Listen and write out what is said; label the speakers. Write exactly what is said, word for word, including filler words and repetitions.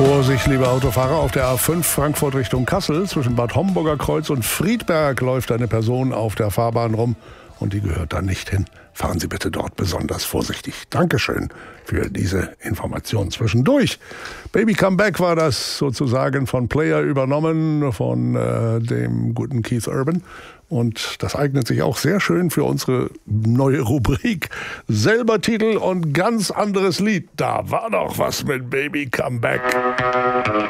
Speaker 1: Vorsicht, liebe Autofahrer, auf der A fünf Frankfurt Richtung Kassel zwischen Bad Homburger Kreuz und Friedberg läuft eine Person auf der Fahrbahn rum und die gehört da nicht hin. Fahren Sie bitte dort besonders vorsichtig. Dankeschön für diese Information zwischendurch. Baby Come Back war das sozusagen von Player übernommen, von äh, dem guten Keith Urban. Und das eignet sich auch sehr schön für unsere neue Rubrik. Selber Titel und ganz anderes Lied. Da war doch was mit Baby Come Back.